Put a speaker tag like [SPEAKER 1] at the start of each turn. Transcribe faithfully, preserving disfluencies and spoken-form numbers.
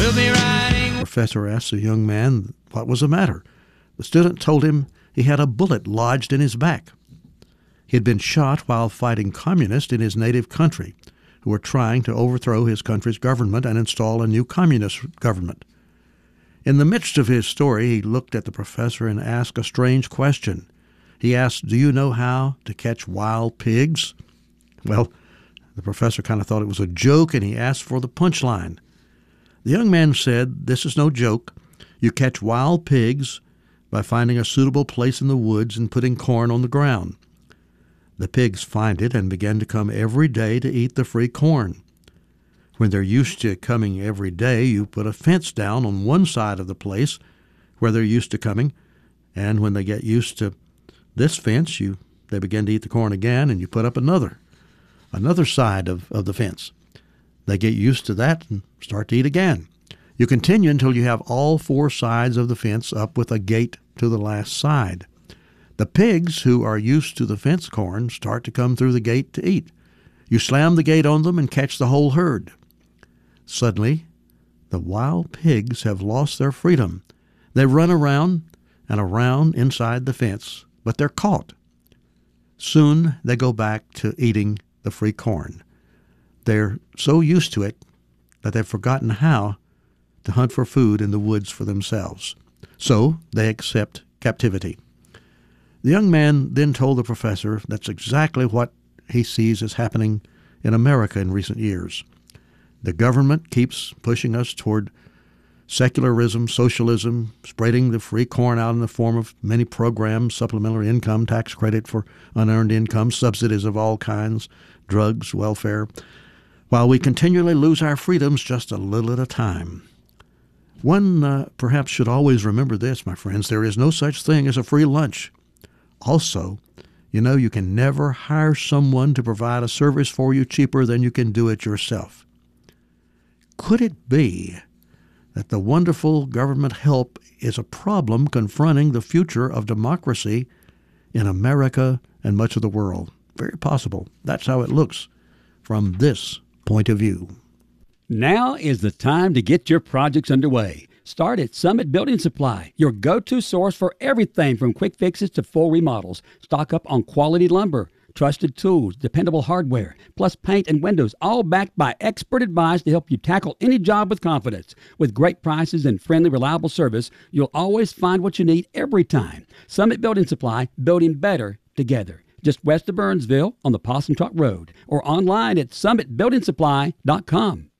[SPEAKER 1] We'll be riding.
[SPEAKER 2] The professor asked the young man what was the matter. The student told him he had a bullet lodged in his back. He had been shot while fighting communists in his native country, who were trying to overthrow his country's government and install a new communist government. In the midst of his story, he looked at the professor and asked a strange question. He asked, "Do you know how to catch wild pigs?" Well, the professor kind of thought it was a joke, and he asked for the punchline. The young man said, "This is no joke. You catch wild pigs by finding a suitable place in the woods and putting corn on the ground. The pigs find it and begin to come every day to eat the free corn. When they're used to coming every day, you put a fence down on one side of the place where they're used to coming, and when they get used to this fence, you they begin to eat the corn again, and you put up another, another side of, of the fence. They get used to that and start to eat again. You continue until you have all four sides of the fence up with a gate to the last side. The pigs, who are used to the fence corn, start to come through the gate to eat. You slam the gate on them and catch the whole herd. Suddenly, the wild pigs have lost their freedom. They run around and around inside the fence, but they're caught. Soon they go back to eating the free corn. They're so used to it that they've forgotten how to hunt for food in the woods for themselves. So they accept captivity. The young man then told the professor that's exactly what he sees as happening in America in recent years. The government keeps pushing us toward secularism, socialism, spreading the free corn out in the form of many programs, supplementary income, tax credit for unearned income, subsidies of all kinds, drugs, welfare, while we continually lose our freedoms just a little at a time. One uh, perhaps should always remember this, my friends. There is no such thing as a free lunch. Also, you know, you can never hire someone to provide a service for you cheaper than you can do it yourself. Could it be that the wonderful government help is a problem confronting the future of democracy in America and much of the world? Very possible. That's how it looks from this point of view.
[SPEAKER 3] Now is the time to get your projects underway. Start at Summit Building Supply, your go-to source for everything from quick fixes to full remodels. Stock up on quality lumber, trusted tools, dependable hardware, plus paint and windows, all backed by expert advice to help you tackle any job with confidence. With great prices and friendly, reliable service, you'll always find what you need every time. Summit Building Supply, building better together. Just west of Burnsville on the Possum Truck Road, or online at summit building supply dot com.